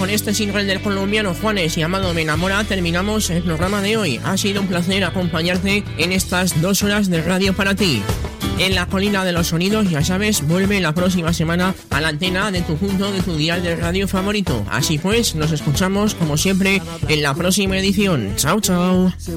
con este single del colombiano Juanes llamado Me Enamora terminamos el programa de hoy. Ha sido un placer acompañarte en estas 2 horas de radio para ti. En la colina de los sonidos, ya sabes, vuelve la próxima semana a la antena de tu punto, de tu dial de radio favorito. Así pues, nos escuchamos como siempre en la próxima edición. Chao, chao.